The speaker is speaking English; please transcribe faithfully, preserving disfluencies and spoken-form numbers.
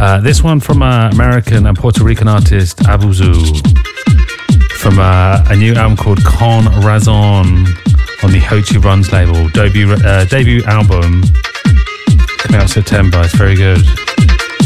Uh, this one from uh, American and Puerto Rican artist Abuzu from uh, a new album called Con Razon on the Hochi Runs label. Debut, uh, debut album coming out September. It's very good.